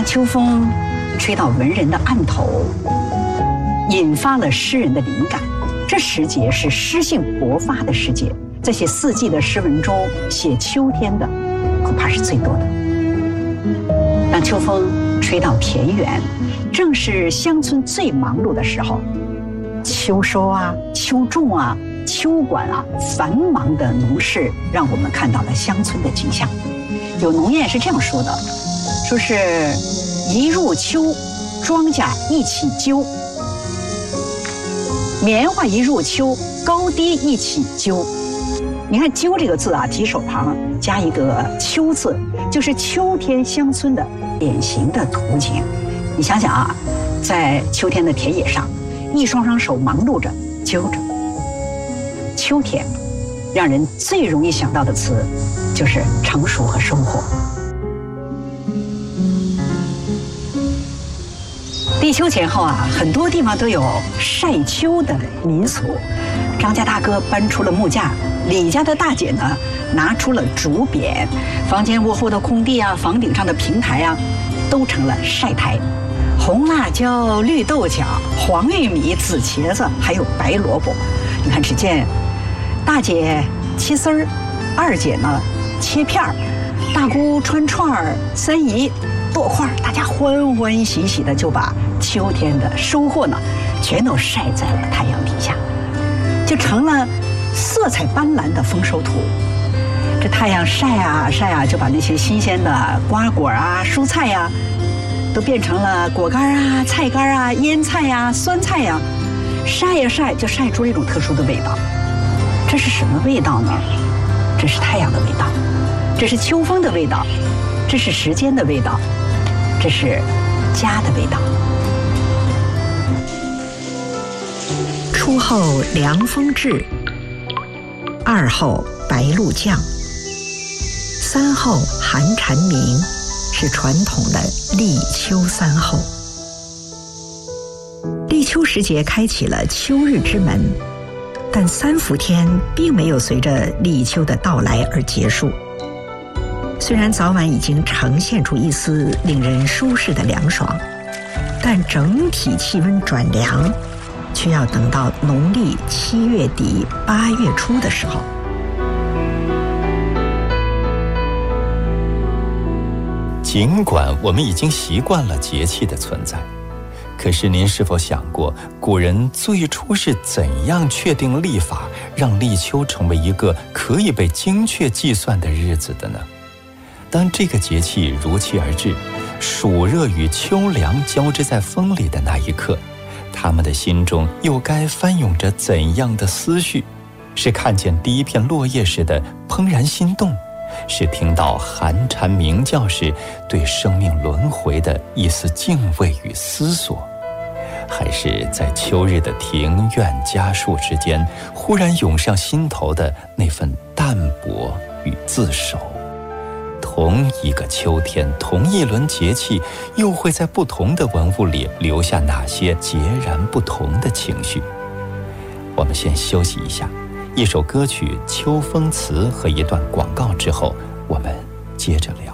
当秋风吹到文人的案头，引发了诗人的灵感。这时节是诗性勃发的时节，在写四季的诗文中，写秋天的恐怕是最多的。当秋风吹到田园，正是乡村最忙碌的时候，秋收啊、秋种啊、秋管啊，繁忙的农事让我们看到了乡村的景象。有农谚是这样说的，说是一入秋，庄稼一起揪，棉花一入秋，高低一起揪。你看揪这个字啊，提手旁加一个秋字，就是秋天乡村的典型的图景。你想想啊，在秋天的田野上，一双双手忙碌着揪着。秋天让人最容易想到的词就是成熟和收获。立秋前后啊，很多地方都有晒秋的民俗。张家大哥搬出了木架，李家的大姐呢拿出了竹匾，房间屋后的空地啊，房顶上的平台啊，都成了晒台。红辣椒、绿豆角、黄玉米、紫茄子，还有白萝卜。你看，只见大姐切丝儿，二姐呢切片儿，大姑穿串儿，三姨剁块儿，大家欢欢喜喜的就把秋天的收获呢，全都晒在了太阳底下，就成了色彩斑斓的丰收图。这太阳晒啊晒啊，就把那些新鲜的瓜果啊、蔬菜呀，都变成了果干啊、菜干啊、腌菜呀、酸菜呀，晒呀晒，就晒出了一种特殊的味道。这是什么味道呢？这是太阳的味道，这是秋风的味道，这是时间的味道，这是家的味道。 初后凉风至，二后白露降，三后寒蝉鸣，是传统的立秋三候。立秋时节开启了秋日之门，但三伏天并没有随着立秋的到来而结束。虽然早晚已经呈现出一丝令人舒适的凉爽，但整体气温转凉，却要等到农历7月底8月初的时候。 尽管我们已经习惯了节气的存在，可是您是否想过，古人最初是怎样确定历法，让立秋成为一个可以被精确计算的日子的呢？当这个节气如期而至，暑热与秋凉交织在风里的那一刻，他们的心中又该翻涌着怎样的思绪？是看见第一片落叶时的怦然心动，是听到寒蝉鸣叫时对生命轮回的一丝敬畏与思索，还是在秋日的庭院家树之间忽然涌上心头的那份淡泊与自守？同一个秋天，同一轮节气，又会在不同的文物里留下哪些截然不同的情绪？我们先休息一下，一首歌曲《秋风词》和一段广告之后，我们接着聊。